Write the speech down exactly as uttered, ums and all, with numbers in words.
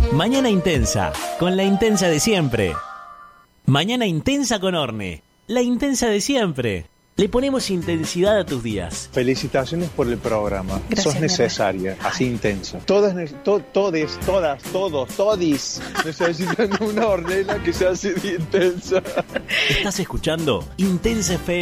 Mañana intensa, con la intensa de siempre. Mañana intensa con Orne, la intensa de siempre. Le ponemos intensidad a tus días. Felicitaciones por el programa. Gracias, Sos necesaria, así intensa. Todas, to, todes, todas, todos, todis necesitan una Ornella que sea así de intensa. Estás escuchando Intensa F M.